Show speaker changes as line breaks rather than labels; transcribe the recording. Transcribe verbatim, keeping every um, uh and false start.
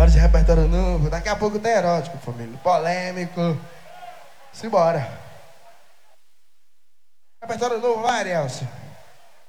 Bora de repertório novo. Daqui a pouco tem erótico, família. Polêmico. Simbora. Repertório novo, vai, Arielcio.